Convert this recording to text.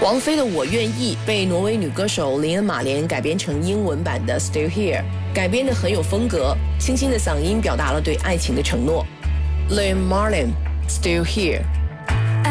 王菲的《我愿意》被挪威女歌手林恩·马莲改编成英文版的《Still Here》，改编得很有风格，清新的嗓音表达了对爱情的承诺。Liam Martin，《Still Here》。